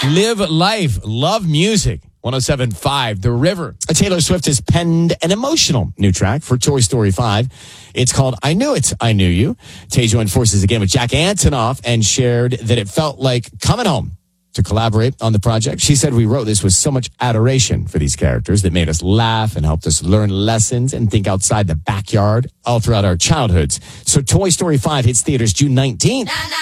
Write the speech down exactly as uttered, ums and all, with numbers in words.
Live life. Love music. one oh seven point five The River. Taylor Swift has penned an emotional new track for Toy Story five. It's called I Knew It, I Knew You. Tay joined forces again with Jack Antonoff and shared that it felt like coming home to collaborate on the project. She said we wrote this with so much adoration for these characters that made us laugh and helped us learn lessons and think outside the backyard all throughout our childhoods. So Toy Story five hits theaters June nineteenth.